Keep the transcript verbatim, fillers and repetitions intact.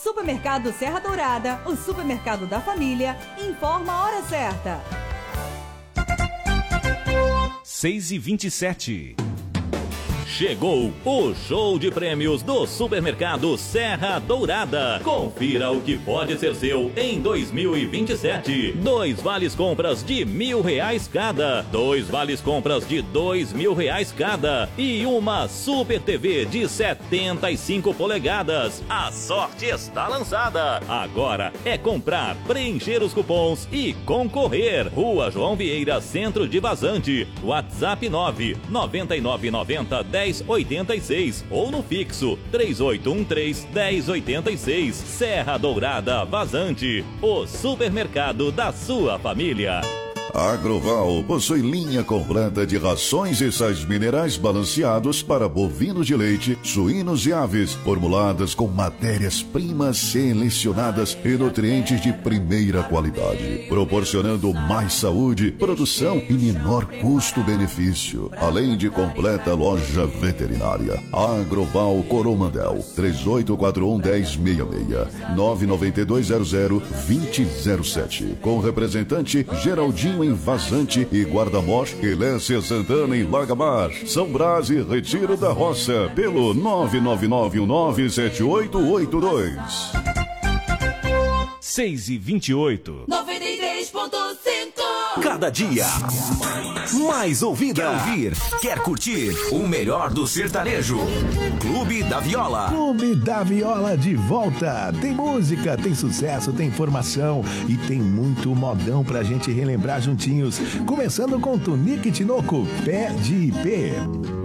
Supermercado Serra Dourada, o supermercado da família, informa a hora certa. seis e vinte e sete. Chegou o show de prêmios do Supermercado Serra Dourada. Confira o que pode ser seu em dois mil e vinte e sete. Dois vales compras de mil reais cada. Dois vales compras de dois mil reais cada. E uma Super T V de setenta e cinco polegadas. A sorte está lançada. Agora é comprar, preencher os cupons e concorrer. Rua João Vieira, Centro de Vazante. WhatsApp nove nove nove nove zero dez oitenta e seis ou no fixo três oito um três dez oitenta e seis. Serra Dourada Vazante, o supermercado da sua família. A Agroval possui linha completa de rações e sais minerais balanceados para bovinos de leite, suínos e aves, formuladas com matérias-primas selecionadas e nutrientes de primeira qualidade, proporcionando mais saúde, produção e menor custo-benefício, além de completa loja veterinária. Agroval Coromandel, três oito quatro um um zero seis seis, nove nove dois zero zero dois zero zero sete, com representante Geraldinho em Vazante e Guarda-Mor e Lécia Santana em Lagamar, São Brás e Retiro da Roça, pelo nove nove nove um nove sete oito oito dois. seis e vinte e oito. noventa e três ponto cinco. Cada dia mais ouvida. Quer ouvir? Quer curtir? O melhor do sertanejo. Clube da Viola. Clube da Viola de volta. Tem música, tem sucesso, tem informação e tem muito modão pra gente relembrar juntinhos. Começando com Tunique Tinoco, Pé de Ipê.